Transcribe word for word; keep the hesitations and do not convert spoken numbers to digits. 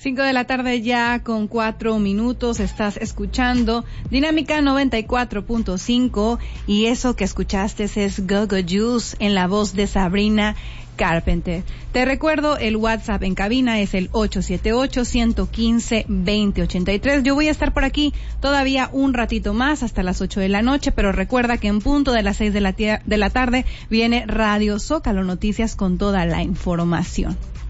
Cinco de la tarde ya con cuatro minutos, estás escuchando Dinámica noventa y cuatro punto cinco y eso que escuchaste es Go-Go Juice en la voz de Sabrina Carpenter. Te recuerdo, el WhatsApp en cabina es el ocho siete ocho, uno uno cinco, dos cero ocho tres. Yo voy a estar por aquí todavía un ratito más hasta las ocho de la noche, pero recuerda que en punto de las seis de la, de la tarde viene Radio Zócalo Noticias con toda la información.